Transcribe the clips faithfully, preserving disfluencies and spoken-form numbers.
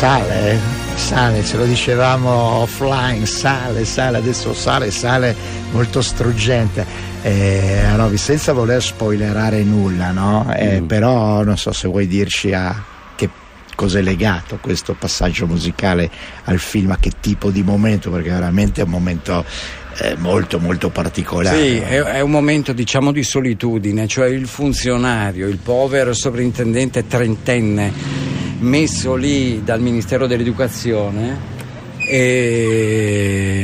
sale, sale, ce lo dicevamo offline, sale, sale, adesso sale, sale molto struggente. Eh, no, senza voler spoilerare nulla, no? Eh, mm. Però non so se vuoi dirci a che cosa è legato questo passaggio musicale al film, a che tipo di momento, perché veramente è un momento eh, molto molto particolare. Sì, è, è un momento, diciamo, di solitudine, cioè il funzionario, il povero sovrintendente trentenne messo lì dal Ministero dell'Educazione e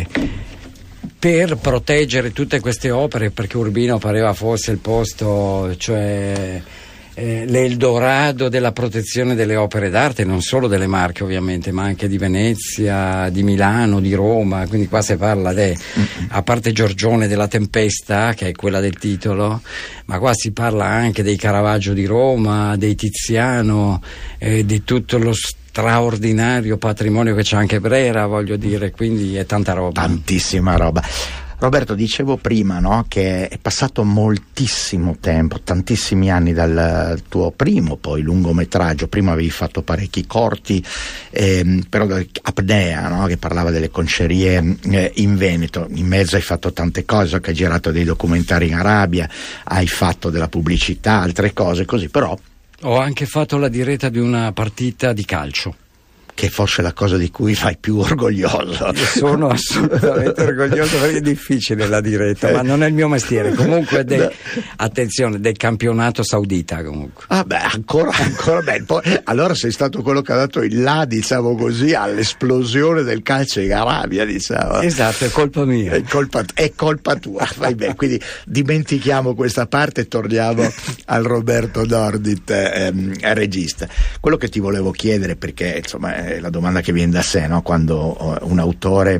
per proteggere tutte queste opere, perché Urbino pareva fosse il posto, cioè eh, l'Eldorado della protezione delle opere d'arte, non solo delle Marche ovviamente, ma anche di Venezia, di Milano, di Roma. Quindi qua si parla de, a parte Giorgione della Tempesta, che è quella del titolo, ma qua si parla anche dei Caravaggio di Roma, dei Tiziano, eh, di tutto lo straordinario patrimonio che c'è anche Brera, voglio dire, quindi è tanta roba. Tantissima roba. Roberto, dicevo prima, no, che è passato moltissimo tempo, tantissimi anni dal tuo primo poi lungometraggio. Prima avevi fatto parecchi corti, ehm, però Apnea, no, che parlava delle concerie eh, in Veneto. In mezzo hai fatto tante cose, che hai girato dei documentari in Arabia, hai fatto della pubblicità, altre cose così, però ho anche fatto la diretta di una partita di calcio, che fosse la cosa di cui fai più orgoglioso. Io sono assolutamente orgoglioso, perché è difficile la diretta, ma non è il mio mestiere. Comunque, de, attenzione, del campionato saudita comunque. Ah beh, ancora, ancora beh. Poi, allora sei stato quello che ha dato il là, diciamo così, all'esplosione del calcio in Arabia, diciamo. Esatto, è colpa mia. È colpa, è colpa tua. Vai bene, quindi dimentichiamo questa parte e torniamo al Roberto Nordit, ehm, regista. Quello che ti volevo chiedere, perché insomma la domanda che viene da sé, no? Quando un autore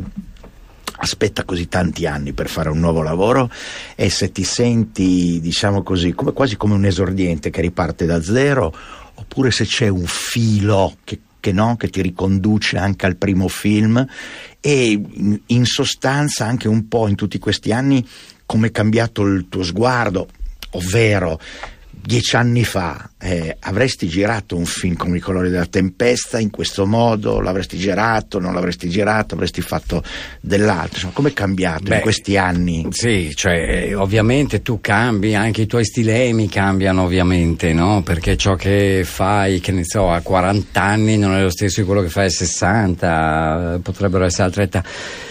aspetta così tanti anni per fare un nuovo lavoro, e se ti senti, diciamo così, come, quasi come un esordiente che riparte da zero, oppure se c'è un filo che, che, no? che ti riconduce anche al primo film, e in, in sostanza anche un po' in tutti questi anni come è cambiato il tuo sguardo, ovvero dieci anni fa eh, avresti girato un film con I colori della tempesta in questo modo? L'avresti girato, non l'avresti girato, avresti fatto dell'altro? Insomma, come è cambiato Beh, in questi anni? Sì, cioè ovviamente tu cambi, anche i tuoi stilemi cambiano ovviamente, no? Perché ciò che fai, che ne so, a quaranta anni non è lo stesso di quello che fai a sessanta, potrebbero essere altre età.